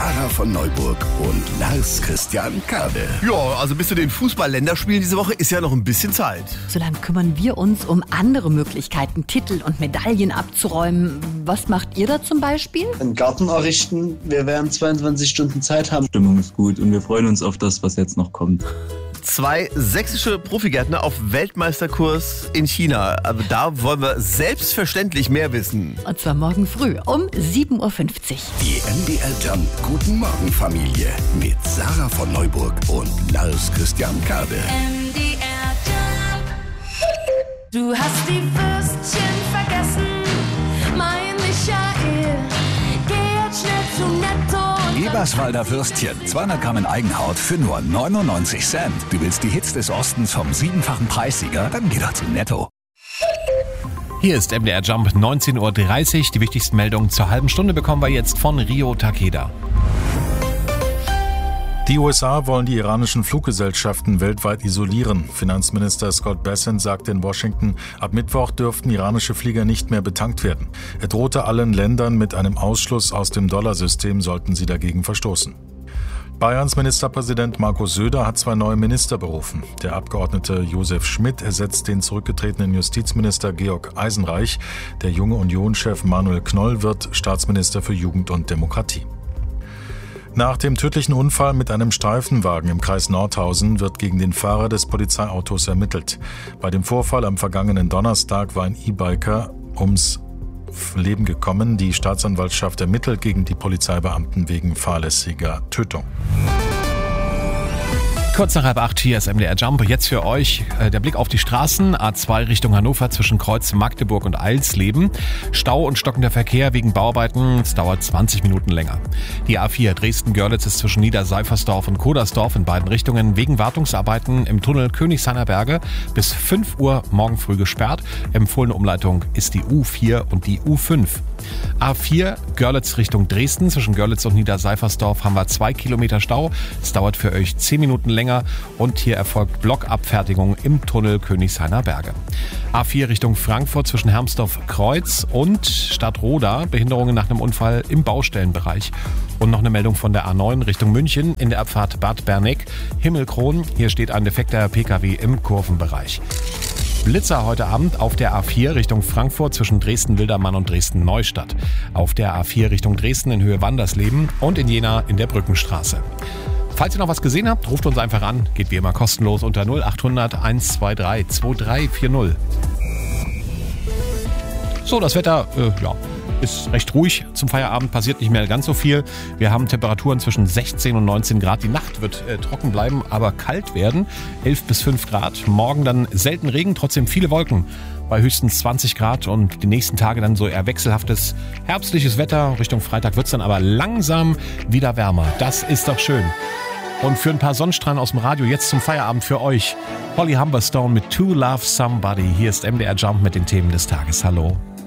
Sarah von Neuburg und Lars Christian Kade. Ja, also bis zu den Fußball-Länderspielen diese Woche ist ja noch ein bisschen Zeit. Solange kümmern wir uns um andere Möglichkeiten, Titel und Medaillen abzuräumen. Was macht ihr da zum Beispiel? Einen Garten errichten. Wir werden 22 Stunden Zeit haben. Stimmung ist gut und wir freuen uns auf das, was jetzt noch kommt. 2 sächsische Profigärtner auf Weltmeisterkurs in China. Aber da wollen wir selbstverständlich mehr wissen. Und zwar morgen früh um 7.50 Uhr. Die MDR Jump Guten Morgen Familie mit Sarah von Neuburg und Lars Christian Kade. MDR Jump. Du hast die Würstchen vergessen, mein Michael. Geh jetzt schnell zu Netto. Eberswalder Würstchen, 200 Gramm in Eigenhaut für nur 99 Cent. Du willst die Hits des Ostens vom 7-fachen Preissieger? Dann geh doch zu Netto. Hier ist MDR Jump, 19.30 Uhr. Die wichtigsten Meldungen zur halben Stunde bekommen wir jetzt von Rio Takeda. Die USA wollen die iranischen Fluggesellschaften weltweit isolieren. Finanzminister Scott Bessent sagte in Washington, ab Mittwoch dürften iranische Flieger nicht mehr betankt werden. Er drohte allen Ländern mit einem Ausschluss aus dem Dollarsystem, sollten sie dagegen verstoßen. Bayerns Ministerpräsident Markus Söder hat 2 neue Minister berufen. Der Abgeordnete Josef Schmidt ersetzt den zurückgetretenen Justizminister Georg Eisenreich. Der junge Union-Chef Manuel Knoll wird Staatsminister für Jugend und Demokratie. Nach dem tödlichen Unfall mit einem Streifenwagen im Kreis Nordhausen wird gegen den Fahrer des Polizeiautos ermittelt. Bei dem Vorfall am vergangenen Donnerstag war ein E-Biker ums Leben gekommen. Die Staatsanwaltschaft ermittelt gegen die Polizeibeamten wegen fahrlässiger Tötung. Kurz nach 7:30, hier ist MDR Jump. Jetzt für euch der Blick auf die Straßen. A2 Richtung Hannover zwischen Kreuz Magdeburg und Eilsleben. Stau und stockender Verkehr wegen Bauarbeiten. Es dauert 20 Minuten länger. Die A4 Dresden-Görlitz ist zwischen Niederseifersdorf und Kodersdorf in beiden Richtungen wegen Wartungsarbeiten im Tunnel Königshainer Berge bis 5 Uhr morgen früh gesperrt. Empfohlene Umleitung ist die U4 und die U5. A4 Görlitz Richtung Dresden. Zwischen Görlitz und Niederseifersdorf haben wir 2 Kilometer Stau. Es dauert für euch 10 Minuten länger und hier erfolgt Blockabfertigung im Tunnel Königshainer Berge. A4 Richtung Frankfurt zwischen Hermsdorf-Kreuz und Stadtroda. Behinderungen nach einem Unfall im Baustellenbereich. Und noch eine Meldung von der A9 Richtung München in der Abfahrt Bad Berneck. Himmelkron. Hier steht ein defekter PKW im Kurvenbereich. Blitzer heute Abend auf der A4 Richtung Frankfurt zwischen Dresden-Wildermann und Dresden-Neustadt. Auf der A4 Richtung Dresden in Höhe Wandersleben und in Jena in der Brückenstraße. Falls ihr noch was gesehen habt, ruft uns einfach an. Geht wie immer kostenlos unter 0800 123 2340. So, das Wetter, ist recht ruhig. Zum Feierabend passiert nicht mehr ganz so viel. Wir haben Temperaturen zwischen 16 und 19 Grad. Die Nacht wird trocken bleiben, aber kalt werden. 11 bis 5 Grad. Morgen dann selten Regen, trotzdem viele Wolken. Bei höchstens 20 Grad und die nächsten Tage dann so eher wechselhaftes herbstliches Wetter. Richtung Freitag wird es dann aber langsam wieder wärmer. Das ist doch schön. Und für ein paar Sonnenstrahlen aus dem Radio jetzt zum Feierabend für euch. Holly Humberstone mit To Love Somebody. Hier ist MDR Jump mit den Themen des Tages. Hallo.